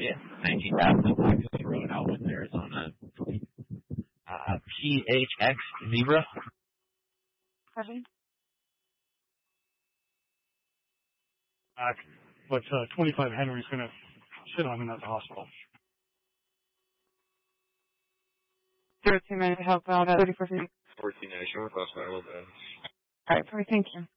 Yeah, 19,000 Blackfoot Road, Alvin, Arizona. PHX Zebra. But 25 Henry's going to sit on him at the hospital. 02 minutes to help out at 34 feet. 14 National, Hospital. All right, sorry, thank you.